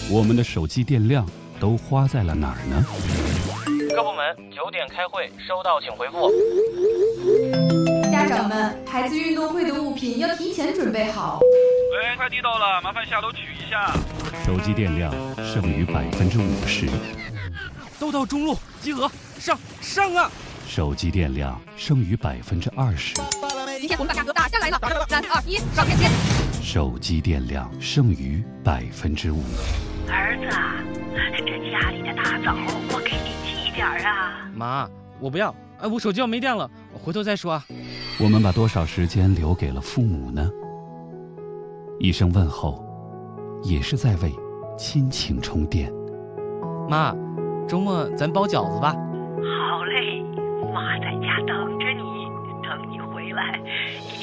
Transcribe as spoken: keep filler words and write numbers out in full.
我们的手机电量都花在了哪儿呢？ 各部门九点开会，收到请回复。 家长们，孩子运动会的物品要提前准备好。 喂，快递到了，麻烦下楼取一下。 手机电量剩余百分之五十。 都到中路，集合，上上啊！ 手机电量剩余百分之二十。 今天我们把价格打下来了，三二一，上链接。 手机电量剩余百分之五。 儿子啊，这家里的大枣我给你寄点儿啊。 妈，我不要，哎，我手机要没电了，我回头再说啊。 我们把多少时间留给了父母呢？一声问候，也是在为亲情充电。 妈，周末咱包饺子吧。 好嘞，妈在家等着你，等你回来。